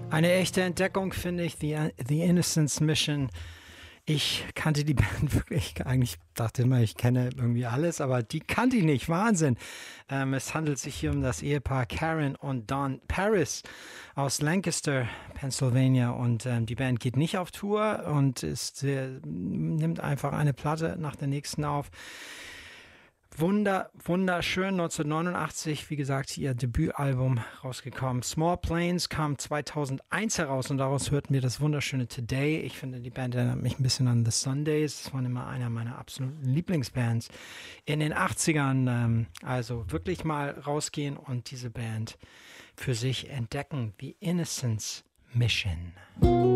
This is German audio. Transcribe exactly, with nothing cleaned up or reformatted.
Eine echte Entdeckung finde ich, The, The Innocence Mission. Ich kannte die Band wirklich, eigentlich dachte immer, ich kenne irgendwie alles, aber die kannte ich nicht. Wahnsinn. Ähm, es handelt sich hier um das Ehepaar Karen und Don Paris aus Lancaster, Pennsylvania. Und ähm, die Band geht nicht auf Tour und ist, äh, nimmt einfach eine Platte nach der nächsten auf. Wunder, wunderschön, neunzehnhundertneunundachtzig, wie gesagt, ihr Debütalbum rausgekommen. Small Planes kam zweitausendeins heraus und daraus hörten wir das wunderschöne Today. Ich finde, die Band erinnert mich ein bisschen an The Sundays. Das war immer einer meiner absoluten Lieblingsbands in den achtzigern. Ähm, also wirklich mal rausgehen und diese Band für sich entdecken. The Innocence Mission.